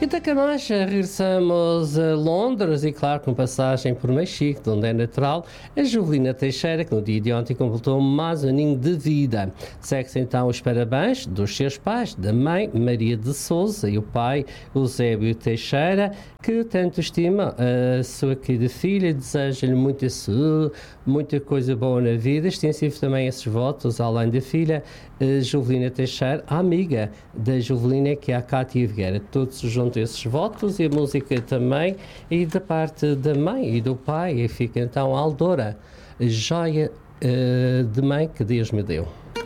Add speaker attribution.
Speaker 1: E da Camacha regressamos a Londres e, claro, com passagem por Mexico, de onde é natural, a Jovelina Teixeira, que no dia de ontem completou mais um aninho de vida. Segue-se então os parabéns dos seus pais, da mãe Maria de Souza e o pai Eusébio Teixeira, que tanto estima a sua querida filha e deseja-lhe muita saúde, muita coisa boa na vida. Extensivo também esses votos, além da filha, Jovelina Teixeira, a amiga da Jovelina, que é a Cátia Vieira. Todos juntam esses votos e a música também, e da parte da mãe e do pai, e fica então a Aldora, joia de mãe que Deus me deu.